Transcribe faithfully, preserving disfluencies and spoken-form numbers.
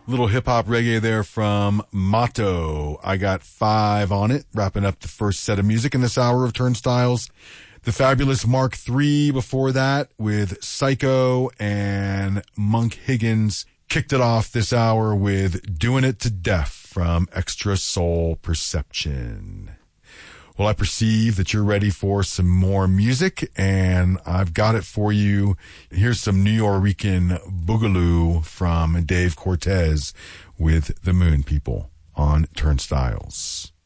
Little hip-hop reggae there from Motto. I got five on it, wrapping up the first set of music in this hour of Turnstiles. The Fabulous Mark three before that with Psycho, and Monk Higgins kicked it off this hour with Doing It to Death from Extra Soul Perception. Well, I perceive that you're ready for some more music, and I've got it for you. Here's some New Yorican boogaloo from Dave Cortez with the Moon People on Turnstiles.